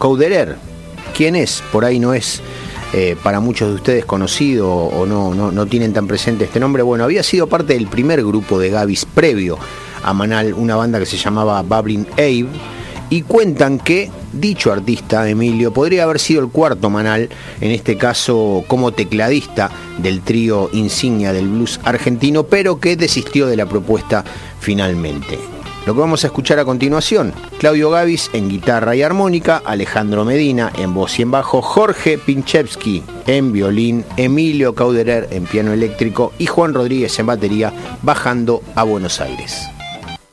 Couderer. ¿Quién es? Por ahí no es para muchos de ustedes conocido o no tienen tan presente este nombre. Bueno, había sido parte del primer grupo de Gabis previo a Manal, una banda que se llamaba Bubbling Abe, y cuentan que dicho artista, Emilio, podría haber sido el cuarto Manal, en este caso como tecladista del trío insignia del blues argentino, pero que desistió de la propuesta finalmente. Lo que vamos a escuchar a continuación: Claudio Gabis en guitarra y armónica, Alejandro Medina en voz y en bajo, Jorge Pinchevsky en violín, Emilio Couderer en piano eléctrico y Juan Rodríguez en batería, bajando a Buenos Aires.